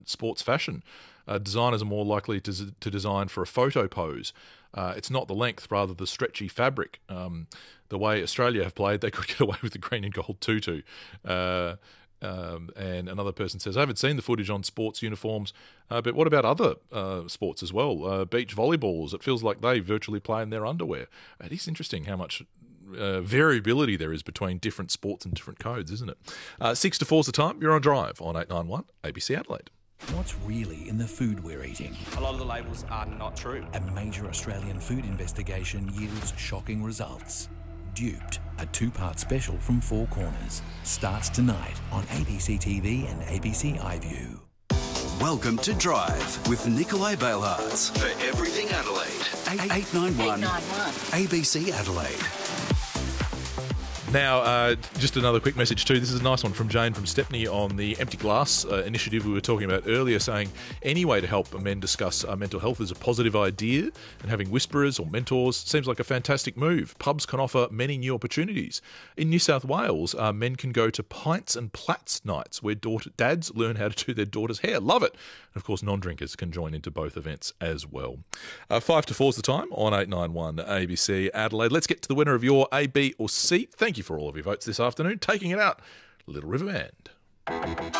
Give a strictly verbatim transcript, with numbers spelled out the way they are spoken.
sports fashion. Uh, designers are more likely to, to design for a photo pose. Uh, it's not the length, rather the stretchy fabric. Um, the way Australia have played, they could get away with the green and gold tutu. Uh, um, and another person says, I haven't seen the footage on sports uniforms, uh, but what about other uh, sports as well? Uh, beach volleyballs, it feels like they virtually play in their underwear. It is interesting how much Uh, variability there is between different sports and different codes, isn't it? Uh, six to four's the time. You're on Drive on eight nine one A B C Adelaide. What's really in the food we're eating? A lot of the labels are not true. A major Australian food investigation yields shocking results. Duped, a two-part special from Four Corners, starts tonight on A B C T V and A B C iView. Welcome to Drive with Nikolai Bailharts for Everything Adelaide. eight nine one A B C Adelaide. Now, uh, just another quick message too. This is a nice one from Jane from Stepney on the Empty Glass uh, initiative we were talking about earlier, saying any way to help men discuss uh, mental health is a positive idea, and having whisperers or mentors seems like a fantastic move. Pubs can offer many new opportunities. In New South Wales, uh, men can go to pints and plats nights where daughter, dads learn how to do their daughter's hair. Love it. And of course, non-drinkers can join into both events as well. Uh, five to four's the time on eight nine one A B C Adelaide. Let's get to the winner of your A, B or C. Thank you for all of your votes this afternoon. Taking it out, Little River Band.